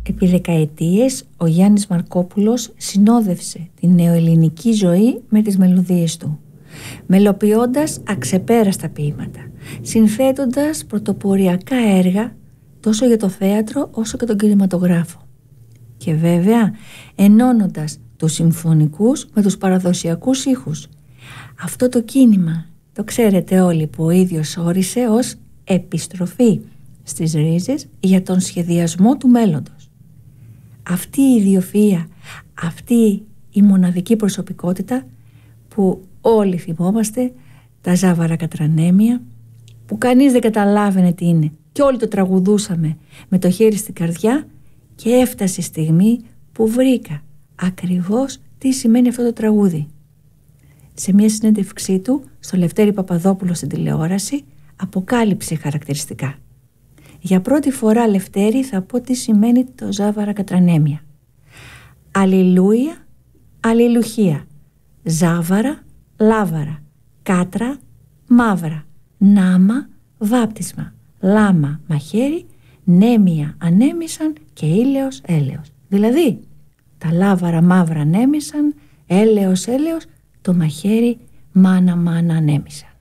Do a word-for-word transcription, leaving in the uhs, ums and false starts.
Επί δεκαετίες ο Γιάννης Μαρκόπουλος συνόδευσε την νεοελληνική ζωή με τις μελωδίες του, μελοποιώντας αξεπέραστα ποίηματα, συνθέτοντας πρωτοποριακά έργα τόσο για το θέατρο όσο και τον κινηματογράφο και βέβαια ενώνοντας τους συμφωνικούς με τους παραδοσιακούς ήχους. Αυτό το κίνημα το ξέρετε όλοι, που ο ίδιος όρισε ως επιστροφή στις ρίζες για τον σχεδιασμό του μέλλοντος. Αυτή η ιδιοφυΐα, αυτή η μοναδική προσωπικότητα που όλοι θυμόμαστε, τα Ζάβαρα Κατρανέμια, που κανείς δεν καταλάβαινε τι είναι και όλοι το τραγουδούσαμε με το χέρι στην καρδιά, και έφτασε η στιγμή που βρήκα ακριβώς τι σημαίνει αυτό το τραγούδι. Σε μια συνέντευξή του στο Λευτέρη Παπαδόπουλο στην τηλεόραση αποκάλυψε χαρακτηριστικά. Για πρώτη φορά, Λευτέρη, θα πω τι σημαίνει το Ζάβαρα Κατρανέμια. Αλληλούια, αλληλουχία. Ζάβαρα, λάβαρα. Κάτρα, μαύρα. Νάμα, βάπτισμα. Λάμα, μαχαίρι. Νέμια, ανέμισαν και ήλαιος, έλεος. Δηλαδή, τα λάβαρα μαύρα ανέμισαν, έλεος, έλεος, το μαχαίρι μάνα μάνα ανέμισαν.